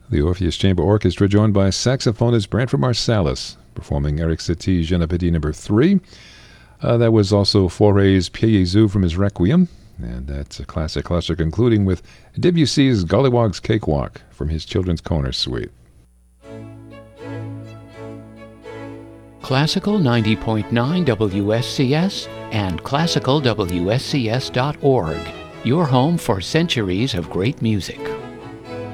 The Orpheus Chamber Orchestra joined by saxophonist Branford Marsalis, performing Eric Satie's Je ne peux dire No. 3. That was also Fauré's Pieds et Yeux from his Requiem, and that's a classic, concluding with Debussy's Gollywog's Cakewalk from his Children's Corner Suite. Classical 90.9 WSCS and classicalwscs.org, your home for centuries of great music.